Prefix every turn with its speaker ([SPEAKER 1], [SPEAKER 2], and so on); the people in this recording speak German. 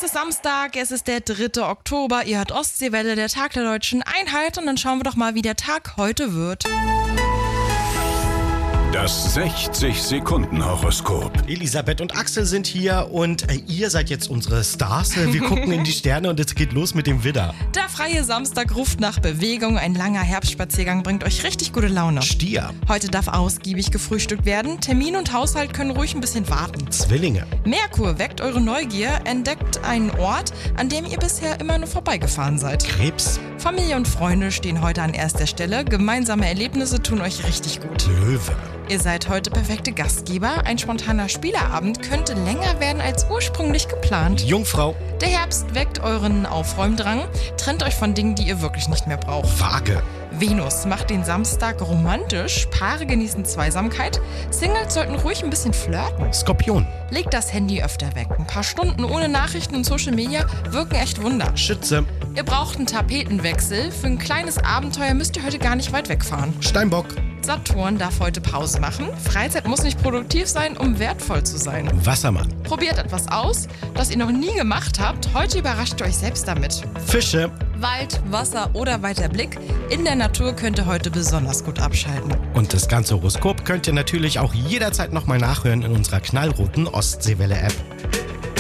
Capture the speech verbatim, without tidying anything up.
[SPEAKER 1] Es ist Samstag, es ist der dritte Oktober, ihr hört Ostseewelle, der Tag der Deutschen Einheit, und dann schauen wir doch mal, wie der Tag heute wird.
[SPEAKER 2] Das sechzig-Sekunden-Horoskop.
[SPEAKER 3] Elisabeth und Axel sind hier und äh, ihr seid jetzt unsere Stars. Wir gucken in die Sterne und es geht los mit dem Widder.
[SPEAKER 1] Der freie Samstag ruft nach Bewegung, ein langer Herbstspaziergang bringt euch richtig gute Laune.
[SPEAKER 3] Stier.
[SPEAKER 1] Heute darf ausgiebig gefrühstückt werden, Termin und Haushalt können ruhig ein bisschen warten.
[SPEAKER 3] Zwillinge.
[SPEAKER 1] Merkur weckt eure Neugier, entdeckt einen Ort, an dem ihr bisher immer nur vorbeigefahren seid.
[SPEAKER 3] Krebs.
[SPEAKER 1] Familie und Freunde stehen heute an erster Stelle, gemeinsame Erlebnisse tun euch richtig gut.
[SPEAKER 3] Löwe.
[SPEAKER 1] Ihr seid heute perfekte Gastgeber, ein spontaner Spieleabend könnte länger werden als ursprünglich geplant.
[SPEAKER 3] Jungfrau.
[SPEAKER 1] Der Herbst weckt euren Aufräumdrang, trennt euch von Dingen, die ihr wirklich nicht mehr braucht.
[SPEAKER 3] Waage.
[SPEAKER 1] Venus macht den Samstag romantisch, Paare genießen Zweisamkeit, Singles sollten ruhig ein bisschen flirten.
[SPEAKER 3] Skorpion.
[SPEAKER 1] Legt das Handy öfter weg, ein paar Stunden ohne Nachrichten und Social Media wirken echt Wunder.
[SPEAKER 3] Schütze.
[SPEAKER 1] Ihr braucht einen Tapetenwechsel, für ein kleines Abenteuer müsst ihr heute gar nicht weit wegfahren.
[SPEAKER 3] Steinbock.
[SPEAKER 1] Saturn darf heute Pause machen. Freizeit muss nicht produktiv sein, um wertvoll zu sein.
[SPEAKER 3] Wassermann.
[SPEAKER 1] Probiert etwas aus, das ihr noch nie gemacht habt. Heute überrascht ihr euch selbst damit.
[SPEAKER 3] Fische.
[SPEAKER 1] Wald, Wasser oder weiter Blick. In der Natur könnt ihr heute besonders gut abschalten.
[SPEAKER 3] Und das ganze Horoskop könnt ihr natürlich auch jederzeit nochmal nachhören in unserer knallroten Ostseewelle-App.